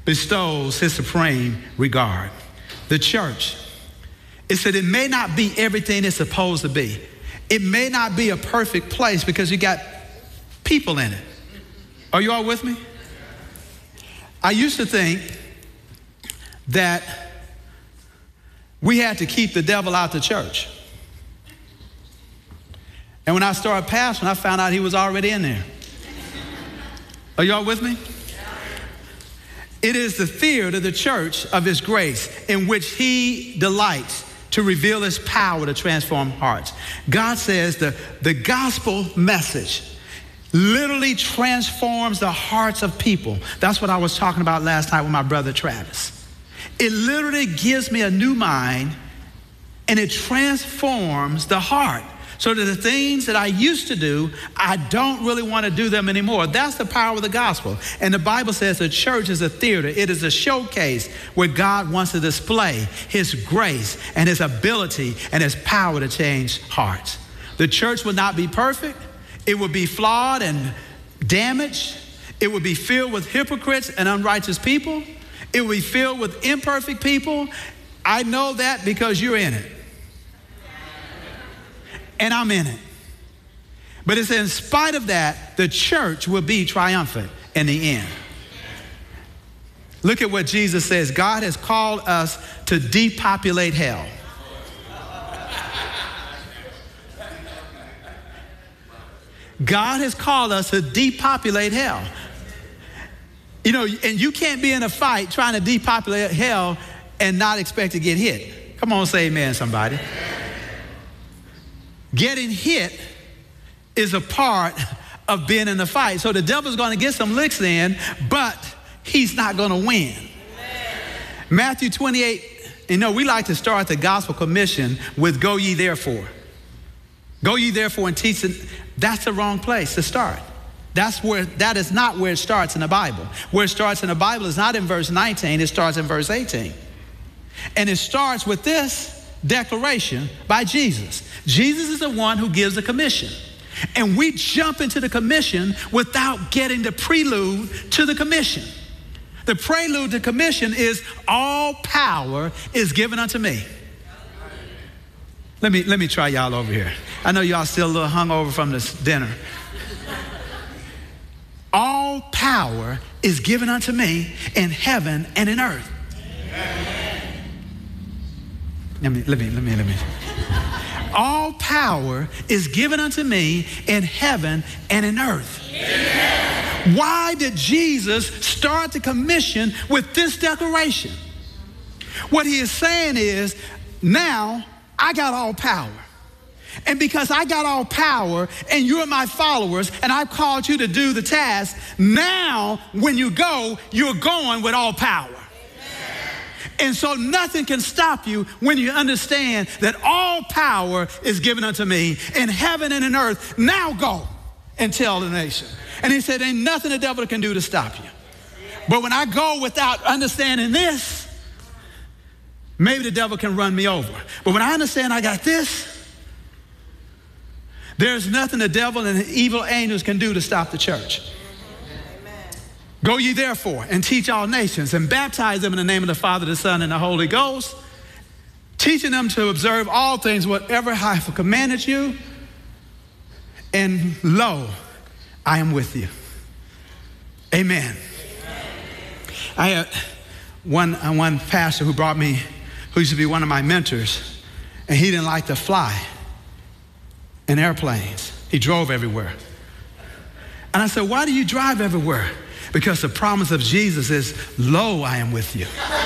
bestows his supreme regard. The church, it said it may not be everything it's supposed to be. It may not be a perfect place because you got people in it. Are you all with me? I used to think that we had to keep the devil out the church. And when I started pastoring, I found out he was already in there. Are you all with me? It is the theater, the church of his grace, in which he delights to reveal his power to transform hearts. God says the gospel message literally transforms the hearts of people. That's what I was talking about last night with my brother Travis. It literally gives me a new mind, and it transforms the heart. So that the things that I used to do, I don't really want to do them anymore. That's the power of the gospel. And the Bible says the church is a theater. It is a showcase where God wants to display his grace and his ability and his power to change hearts. The church will not be perfect. It will be flawed and damaged. It will be filled with hypocrites and unrighteous people. It will be filled with imperfect people. I know that because you're in it. And I'm in it. But it's in spite of that, the church will be triumphant in the end. Look at what Jesus says. God has called us to depopulate hell. God has called us to depopulate hell. You know, and you can't be in a fight trying to depopulate hell and not expect to get hit. Come on, say amen, somebody. Getting hit is a part of being in the fight. So the devil's going to get some licks in, but he's not going to win. Matthew 28, you know, we like to start the gospel commission with go ye therefore. Go ye therefore and teach. That's the wrong place to start. That is not where it starts in the Bible. Where it starts in the Bible is not in verse 19, it starts in verse 18. And it starts with this declaration by Jesus. Jesus is the one who gives the commission. And we jump into the commission without getting the prelude to the commission. The prelude to commission is all power is given unto me. Let me try y'all over here. I know y'all still a little hungover from this dinner. All power is given unto me in heaven and in earth. Let me. All power is given unto me in heaven and in earth. Amen. Why did Jesus start the commission with this declaration? What he is saying is, now I got all power. And because I got all power and you're my followers and I've called you to do the task, now when you go, you're going with all power. And so nothing can stop you when you understand that all power is given unto me in heaven and in earth. Now go and tell the nation. And he said, ain't nothing the devil can do to stop you. But when I go without understanding this, maybe the devil can run me over. But when I understand I got this, there's nothing the devil and the evil angels can do to stop the church. Go ye therefore and teach all nations and baptize them in the name of the Father, the Son, and the Holy Ghost, teaching them to observe all things, whatever I have commanded you. And lo, I am with you. Amen. I had one pastor who brought me, who used to be one of my mentors, and he didn't like to fly in airplanes. He drove everywhere. And I said, why do you drive everywhere? Because the promise of Jesus is, lo, I am with you.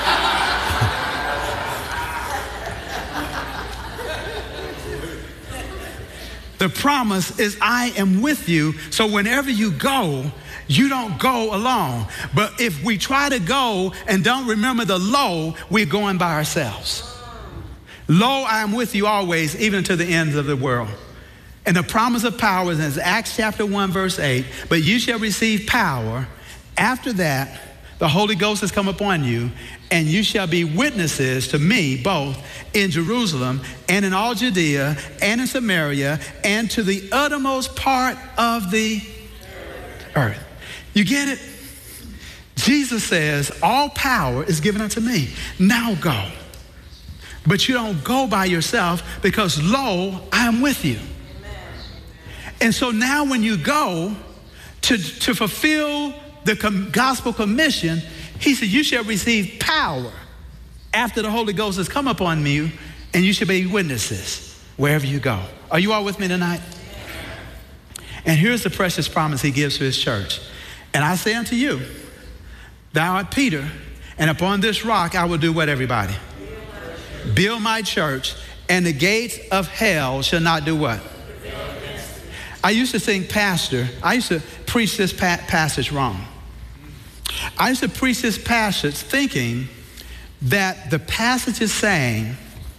The promise is, I am with you. So whenever you go, you don't go alone. But if we try to go and don't remember the lo, we're going by ourselves. Lo, I am with you always, even to the ends of the world. And the promise of power is in Acts chapter 1, verse 8. But you shall receive power. After that, the Holy Ghost has come upon you, and you shall be witnesses to me both in Jerusalem and in all Judea and in Samaria and to the uttermost part of the earth. You get it? Jesus says, all power is given unto me. Now go. But you don't go by yourself because, lo, I am with you. Amen. And so now when you go to fulfill the gospel commission, he said, you shall receive power after the Holy Ghost has come upon you, and you shall be witnesses wherever you go. Are you all with me tonight? And here's the precious promise he gives to his church. And I say unto you, thou art Peter, and upon this rock I will do what, everybody? Build my church, and the gates of hell shall not do what? I used to think, Pastor, I used to preach this passage wrong. I used to preach this passage thinking that the passage is saying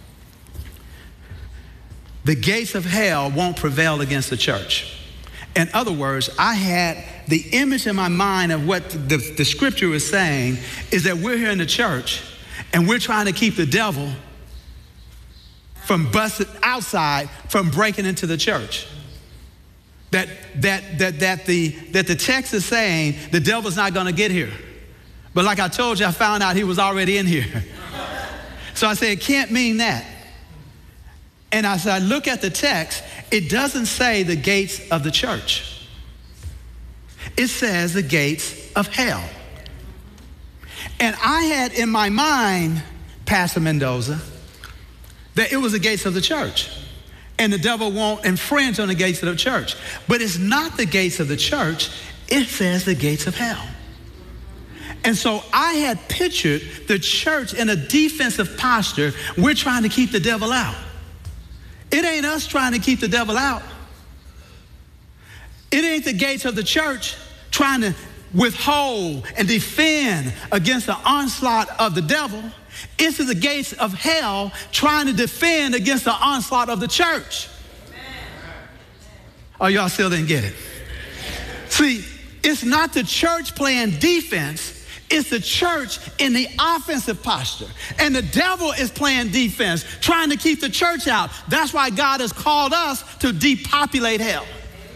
the gates of hell won't prevail against the church. In other words, I had the image in my mind of what the scripture is saying is that we're here in the church and we're trying to keep the devil from busting outside, from breaking into the church. That the text is saying the devil's not going to get here. But like I told you, I found out he was already in here. So I said, it can't mean that. And as I look at the text, it doesn't say the gates of the church. It says the gates of hell. And I had in my mind, Pastor Mendoza, that it was the gates of the church. And the devil won't infringe on the gates of the church. But it's not the gates of the church. It says the gates of hell. And so I had pictured the church in a defensive posture. We're trying to keep the devil out. It ain't us trying to keep the devil out. It ain't the gates of the church trying to withhold and defend against the onslaught of the devil. It's the gates of hell trying to defend against the onslaught of the church. Oh, y'all still didn't get it. See, it's not the church playing defense. It's the church in the offensive posture. And the devil is playing defense, trying to keep the church out. That's why God has called us to depopulate hell.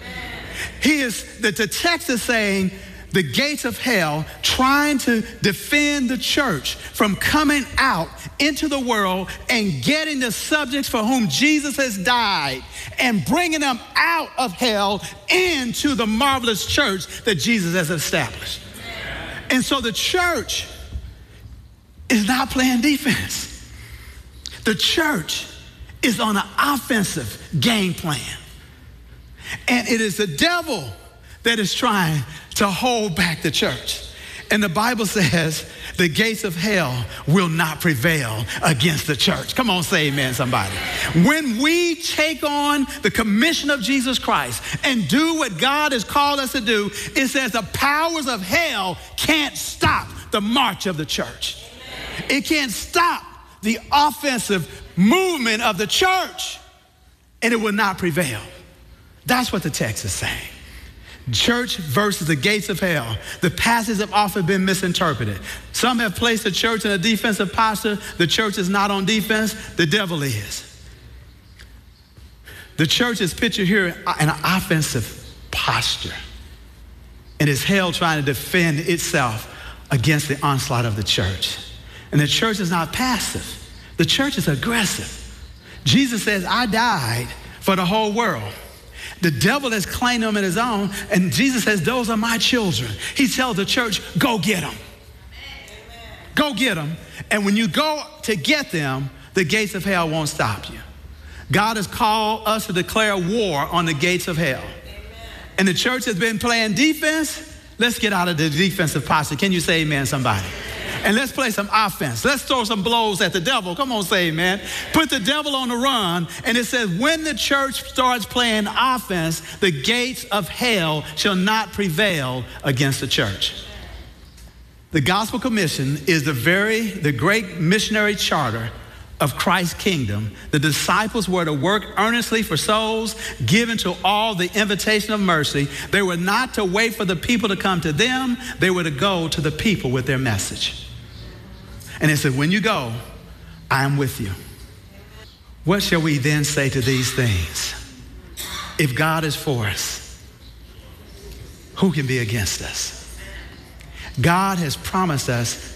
The text is saying the gates of hell trying to defend the church from coming out into the world and getting the subjects for whom Jesus has died and bringing them out of hell into the marvelous church that Jesus has established. And so the church is not playing defense. The church is on an offensive game plan. And it is the devil that is trying to hold back the church. And the Bible says the gates of hell will not prevail against the church. Come on, say amen, somebody. When we take on the commission of Jesus Christ and do what God has called us to do, it says the powers of hell can't stop the march of the church. It can't stop the offensive movement of the church, and it will not prevail. That's what the text is saying. Church versus the gates of hell. The passages have often been misinterpreted. Some have placed the church in a defensive posture. The church is not on defense. The devil is. The church is pictured here in an offensive posture. And it's hell trying to defend itself against the onslaught of the church. And the church is not passive. The church is aggressive. Jesus says, I died for the whole world. The devil has claimed them in his own, and Jesus says, those are my children. He tells the church, go get them. Go get them. And when you go to get them, the gates of hell won't stop you. God has called us to declare war on the gates of hell. And the church has been playing defense. Let's get out of the defensive posture. Can you say amen, somebody? And let's play some offense. Let's throw some blows at the devil. Come on, say amen. Put the devil on the run. And it says, when the church starts playing offense, the gates of hell shall not prevail against the church. The gospel commission is the great missionary charter of Christ's kingdom. The disciples were to work earnestly for souls, given to all the invitation of mercy. They were not to wait for the people to come to them. They were to go to the people with their message. And it said, when you go, I am with you. What shall we then say to these things? If God is for us, who can be against us? God has promised us